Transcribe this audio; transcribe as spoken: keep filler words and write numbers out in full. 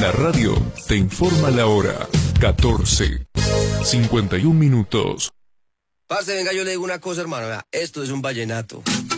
La radio te informa la hora. catorce, cincuenta y un minutos. Parce, venga, yo le digo una cosa, hermano. Vea, esto es un vallenato.